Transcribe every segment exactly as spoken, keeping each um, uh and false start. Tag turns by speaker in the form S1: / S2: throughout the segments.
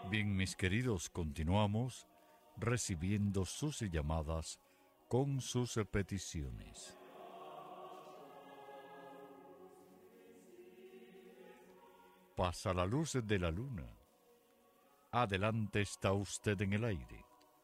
S1: Bien, mis queridos, continuamos recibiendo sus llamadas con sus peticiones. Pasa la luz de la luna. Adelante, está usted en el aire.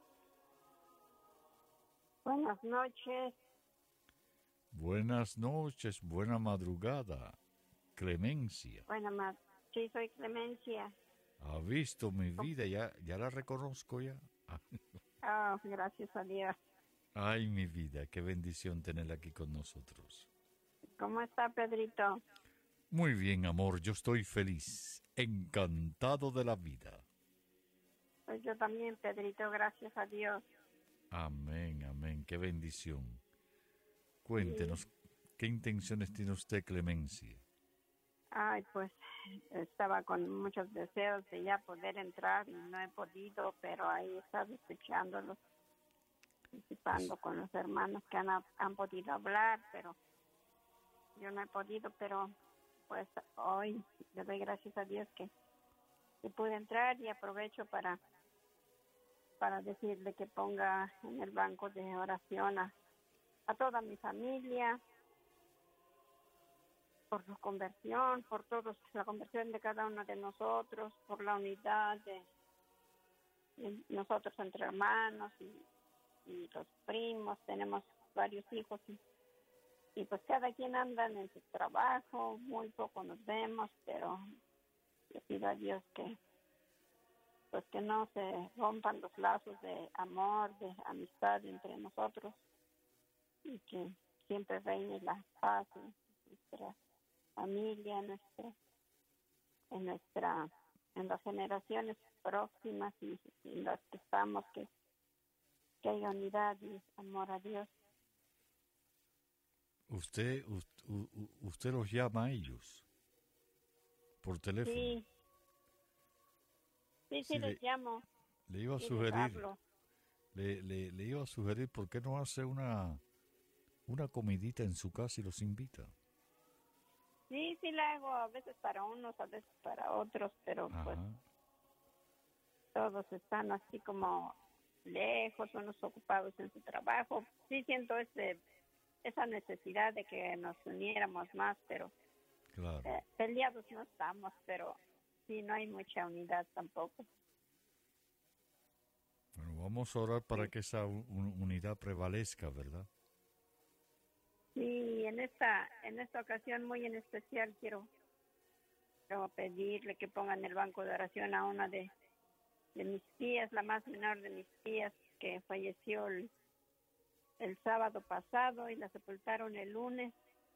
S2: Buenas noches.
S1: Buenas noches, buena madrugada. Clemencia.
S2: Buenas ma- sí, soy Clemencia.
S1: ¿Ha visto mi vida? Ya, ya la reconozco ya.
S2: Oh, gracias a Dios.
S1: Ay, mi vida, qué bendición tenerla aquí con nosotros.
S2: ¿Cómo está, Pedrito?
S1: Muy bien, amor, yo estoy feliz, encantado de la vida.
S2: Pues yo también, Pedrito, gracias a Dios.
S1: Amén, amén, qué bendición. Cuéntenos, sí. ¿Qué intenciones tiene usted, Clemencia?
S2: Ay, pues estaba con muchos deseos de ya poder entrar y no he podido, pero ahí he estado escuchándolos, participando con los hermanos que han, han podido hablar, pero yo no he podido, pero pues hoy le doy gracias a Dios que, que pude entrar y aprovecho para, para decirle que ponga en el banco de oración a, a toda mi familia, por su conversión, por todos, la conversión de cada uno de nosotros, por la unidad de, de nosotros entre hermanos y, y los primos, tenemos varios hijos y, y pues cada quien anda en su trabajo, muy poco nos vemos, pero le pido a Dios que pues que no se rompan los lazos de amor, de amistad entre nosotros y que siempre reine la paz en nuestra familia, en nuestra, en nuestra, en las generaciones próximas y en las que estamos, que, que haya unidad y amor a Dios.
S1: Usted, usted, usted los llama a ellos por teléfono.
S2: Sí, sí, sí, sí les le, llamo.
S1: Le iba a
S2: sí
S1: sugerir, le, le, le iba a sugerir, ¿por qué no hace una, una comidita en su casa y los invita?
S2: Sí, sí la hago a veces para unos, a veces para otros, pero Ajá. pues todos están así como lejos, unos ocupados en su trabajo. Sí siento ese, esa necesidad de que nos uniéramos más, pero
S1: claro.
S2: eh, peleados no estamos, pero sí no hay mucha unidad tampoco.
S1: Bueno, vamos a orar para sí. que esa un, unidad prevalezca, ¿verdad?
S2: Sí, en esta en esta ocasión muy en especial quiero, quiero pedirle que pongan en el banco de oración a una de, de mis tías, la más menor de mis tías, que falleció el, el sábado pasado y la sepultaron el lunes.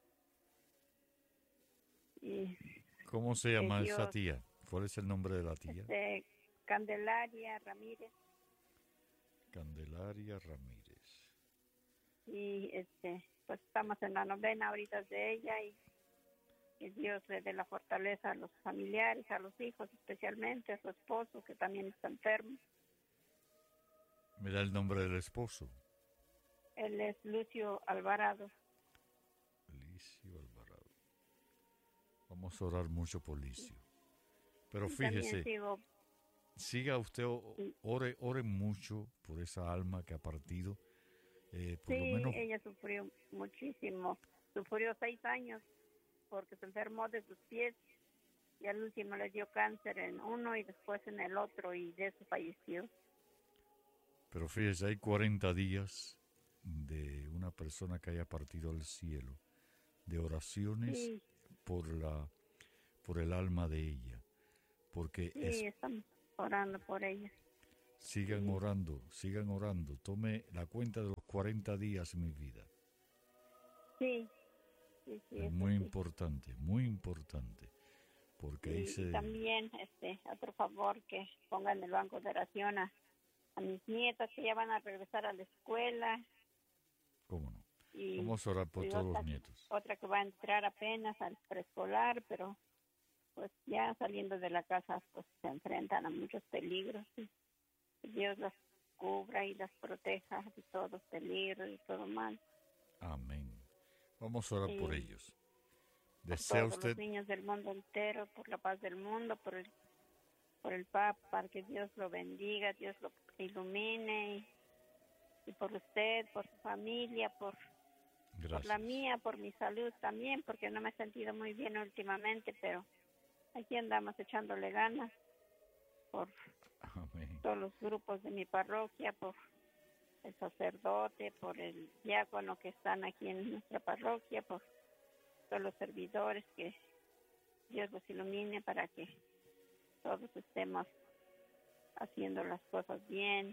S2: Y
S1: ¿cómo se llama Dios, esa tía? ¿Cuál es el nombre de la tía?
S2: Este, Candelaria Ramírez.
S1: Candelaria Ramírez.
S2: Y este... pues estamos en la novena ahorita de ella y que Dios le dé la fortaleza a los familiares, a los hijos, especialmente a su esposo que también está enfermo.
S1: ¿Me da el nombre del esposo?
S2: Él es Lucio Alvarado.
S1: Lucio Alvarado. Vamos a orar mucho por Lucio. Pero fíjese,
S2: sigo...
S1: siga usted, ore, ore mucho por esa alma que ha partido. Eh, por
S2: sí,
S1: lo menos...
S2: ella sufrió muchísimo. Sufrió seis años porque se enfermó de sus pies y al último le dio cáncer en uno y después en el otro y de eso falleció.
S1: Pero fíjese, hay cuarenta días de una persona que haya partido al cielo, de oraciones sí. por la por el alma de ella, porque
S2: sí,
S1: es...
S2: estamos orando por ella.
S1: Sigan sí. orando, sigan orando. Tome la cuenta de los cuarenta días, mi vida.
S2: Sí. sí, sí
S1: es muy sí. importante, muy importante. Porque
S2: sí,
S1: ahí se...
S2: También, este, otro favor, que pongan en el banco de oración a, a mis nietas que ya van a regresar a la escuela.
S1: ¿Cómo no?
S2: Y,
S1: Vamos a orar por todos
S2: otra,
S1: los nietos.
S2: Otra que va a entrar apenas al preescolar, pero pues ya saliendo de la casa pues se enfrentan a muchos peligros. ¿sí? Dios las cubra y las proteja de todos peligros y todo mal.
S1: Amén. Vamos a orar
S2: sí.
S1: por ellos.
S2: ¿Desea por todos usted... los niños del mundo entero, por la paz del mundo, por el, por el Papa, que Dios lo bendiga, Dios lo ilumine, y, y por usted, por su familia, por, por la mía, por mi salud también, porque no me he sentido muy bien últimamente, pero aquí andamos echándole ganas por
S1: Amén.
S2: todos los grupos de mi parroquia, por el sacerdote, por el diácono que están aquí en nuestra parroquia, por todos los servidores, que Dios los ilumine para que todos estemos haciendo las cosas bien.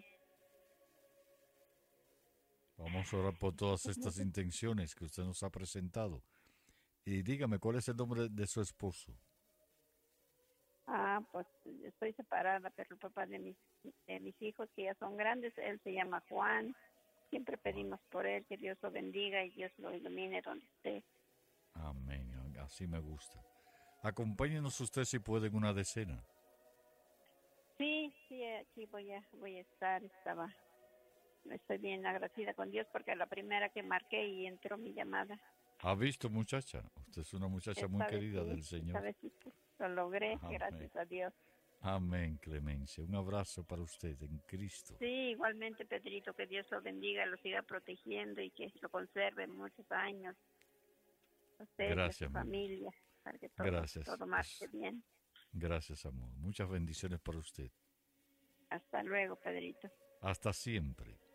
S1: Vamos a orar por todas estas intenciones que usted nos ha presentado. Y dígame, ¿cuál es el nombre de su esposo?
S2: Ah, pues estoy separada, pero el papá de mis, de mis hijos, que ya son grandes, él se llama Juan. Siempre pedimos por él, que Dios lo bendiga y Dios lo ilumine donde esté.
S1: Amén, así me gusta. Acompáñenos usted si puede en una decena.
S2: Sí, sí, aquí voy a, voy a estar, estaba, estoy bien agradecida con Dios porque la primera que marqué y entró mi llamada.
S1: ¿Ha visto, muchacha? Usted es una muchacha
S2: esta
S1: muy
S2: vez
S1: querida
S2: sí,
S1: del Señor.
S2: Esta vez sí, lo logré,
S1: Amén.
S2: Gracias a Dios.
S1: Amén, Clemencia. Un abrazo para usted en Cristo.
S2: Sí, igualmente, Pedrito, que Dios lo bendiga, lo siga protegiendo y que lo conserve muchos años. Usted
S1: Gracias,
S2: y a su familia, para que todo,
S1: Gracias.
S2: todo marche bien.
S1: Gracias, amor. Muchas bendiciones para usted.
S2: Hasta luego, Pedrito.
S1: Hasta siempre.